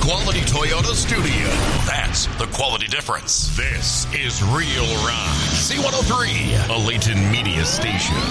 quality Toyota studio. That's the quality difference. This is Real Rock. C103, a Layton Media station.